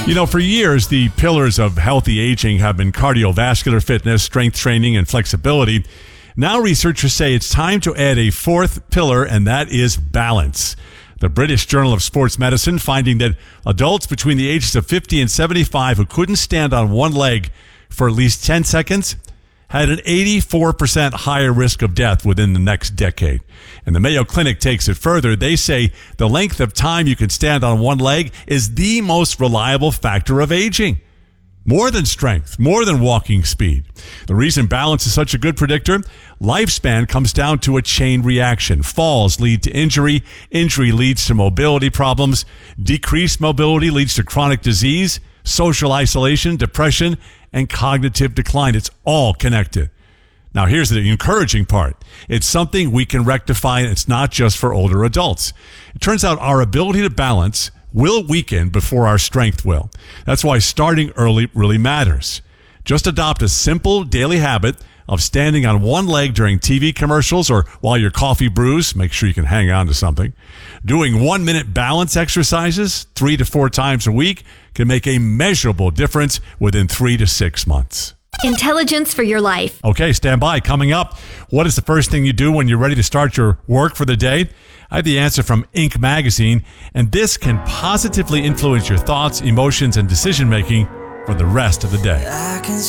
You know, for years, the pillars of healthy aging have been cardiovascular fitness, strength training, and flexibility. Now researchers say it's time to add a fourth pillar, and that is balance. The British Journal of Sports Medicine finding that adults between the ages of 50 and 75 who couldn't stand on one leg for at least 10 seconds had an 84% higher risk of death within the next decade. And the Mayo Clinic takes it further. They say the length of time you can stand on one leg is the most reliable factor of aging. More than strength, more than walking speed. The reason balance is such a good predictor, lifespan comes down to a chain reaction. Falls lead to injury. Injury leads to mobility problems. Decreased mobility leads to chronic disease, social isolation, depression, and cognitive decline. It's all connected. Now, here's the encouraging part. It's something we can rectify, and it's not just for older adults. It turns out our ability to balance will weaken before our strength will. That's why starting early really matters. Just adopt a simple daily habit of standing on one leg during TV commercials or while your coffee brews. Make sure you can hang on to something. Doing 1-minute balance exercises 3 to 4 times a week can make a measurable difference within 3 to 6 months. Intelligence for your life. Okay, stand by. Coming up, what is the first thing you do when you're ready to start your work for the day? I have the answer from Inc. magazine, and this can positively influence your thoughts, emotions, and decision-making for the rest of the day.